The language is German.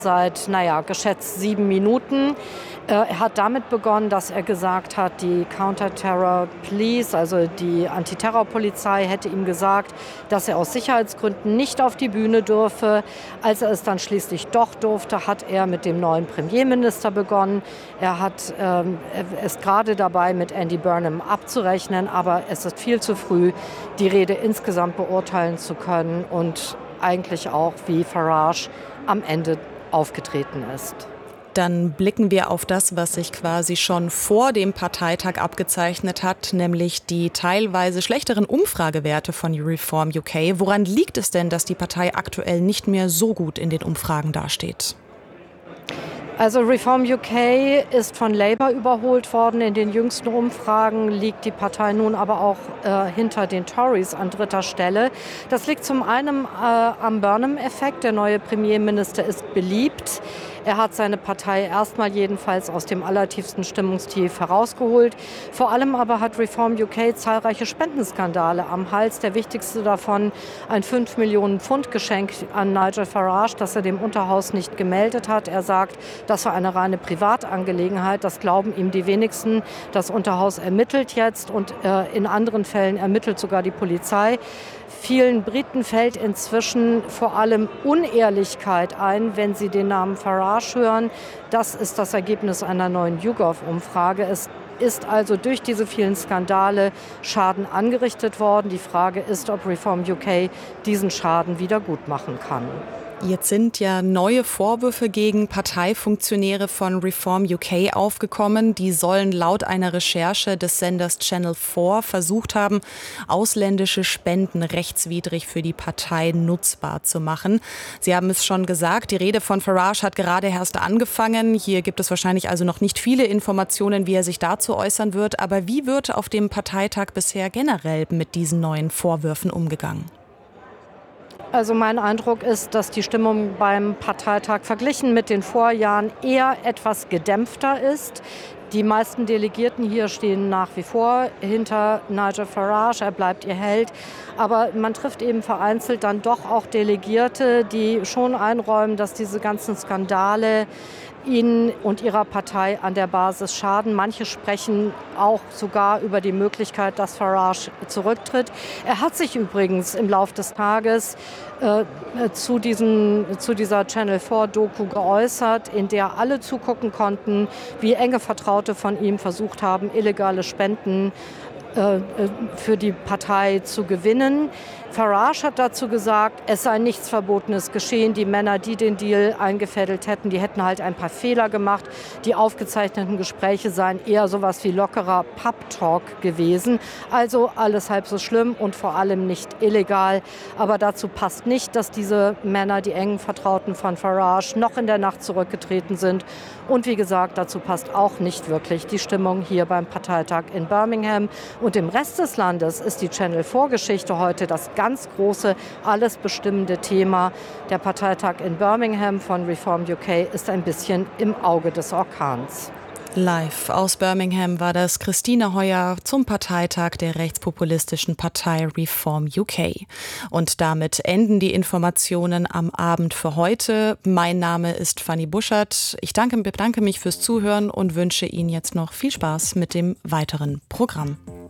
seit, geschätzt 7 Minuten. Er hat damit begonnen, dass er gesagt hat, die Counter-Terror Police, also die Antiterrorpolizei, hätte ihm gesagt, dass er aus Sicherheitsgründen nicht auf die Bühne dürfe. Als er es dann schließlich doch durfte, hat er mit dem neuen Premierminister begonnen. Er ist gerade dabei, mit Andy Burnham abzurechnen, aber es ist viel zu früh, die Rede insgesamt beurteilen zu können und eigentlich auch, wie Farage am Ende aufgetreten ist. Dann blicken wir auf das, was sich quasi schon vor dem Parteitag abgezeichnet hat, nämlich die teilweise schlechteren Umfragewerte von Reform UK. Woran liegt es denn, dass die Partei aktuell nicht mehr so gut in den Umfragen dasteht? Also Reform UK ist von Labour überholt worden. In den jüngsten Umfragen liegt die Partei nun aber auch hinter den Tories an 3. Stelle. Das liegt zum einen am Burnham-Effekt. Der neue Premierminister ist beliebt. Er hat seine Partei erstmal jedenfalls aus dem allertiefsten Stimmungstief herausgeholt. Vor allem aber hat Reform UK zahlreiche Spendenskandale am Hals. Der wichtigste davon ein 5 Millionen Pfund Geschenk an Nigel Farage, das er dem Unterhaus nicht gemeldet hat. Er sagt, das war eine reine Privatangelegenheit. Das glauben ihm die wenigsten. Das Unterhaus ermittelt jetzt und in anderen Fällen ermittelt sogar die Polizei. Vielen Briten fällt inzwischen vor allem Unehrlichkeit ein, wenn sie den Namen Farage hören. Das ist das Ergebnis einer neuen YouGov-Umfrage. Es ist also durch diese vielen Skandale Schaden angerichtet worden. Die Frage ist, ob Reform UK diesen Schaden wieder gut machen kann. Jetzt sind ja neue Vorwürfe gegen Parteifunktionäre von Reform UK aufgekommen. Die sollen laut einer Recherche des Senders Channel 4 versucht haben, ausländische Spenden rechtswidrig für die Partei nutzbar zu machen. Sie haben es schon gesagt, die Rede von Farage hat gerade erst angefangen. Hier gibt es wahrscheinlich also noch nicht viele Informationen, wie er sich dazu äußern wird. Aber wie wird auf dem Parteitag bisher generell mit diesen neuen Vorwürfen umgegangen? Also mein Eindruck ist, dass die Stimmung beim Parteitag verglichen mit den Vorjahren eher etwas gedämpfter ist. Die meisten Delegierten hier stehen nach wie vor hinter Nigel Farage, er bleibt ihr Held. Aber man trifft eben vereinzelt dann doch auch Delegierte, die schon einräumen, dass diese ganzen Skandale ihnen und ihrer Partei an der Basis schaden. Manche sprechen auch sogar über die Möglichkeit, dass Farage zurücktritt. Er hat sich übrigens im Laufe des Tages zu dieser Channel 4 Doku geäußert, in der alle zugucken konnten, wie enge Vertraute von ihm versucht haben, illegale Spenden für die Partei zu gewinnen. Farage hat dazu gesagt, es sei nichts Verbotenes geschehen. Die Männer, die den Deal eingefädelt hätten, die hätten halt ein paar Fehler gemacht. Die aufgezeichneten Gespräche seien eher sowas wie lockerer Pub-Talk gewesen. Also alles halb so schlimm und vor allem nicht illegal. Aber dazu passt nicht, dass diese Männer, die engen Vertrauten von Farage, noch in der Nacht zurückgetreten sind. Und wie gesagt, dazu passt auch nicht wirklich die Stimmung hier beim Parteitag in Birmingham. Und im Rest des Landes ist die Channel-4-Geschichte heute das ganz große, alles bestimmende Thema. Der Parteitag in Birmingham von Reform UK ist ein bisschen im Auge des Orkans. Live aus Birmingham war das Christine Heuer zum Parteitag der rechtspopulistischen Partei Reform UK. Und damit enden die Informationen am Abend für heute. Mein Name ist Fanny Buschert. Ich bedanke mich fürs Zuhören und wünsche Ihnen jetzt noch viel Spaß mit dem weiteren Programm.